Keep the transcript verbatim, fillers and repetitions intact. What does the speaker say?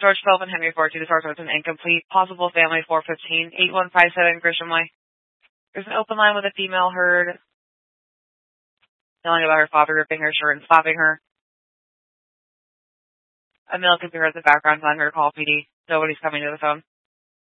George Philip and Henry Ford to the source was an incomplete. Possible family four fifteen, eight one five seven Grisham Way. There's an open line with a female heard yelling about her father ripping her shirt and slapping her. A male could be heard in the background telling her to call P D. Nobody's coming to the phone.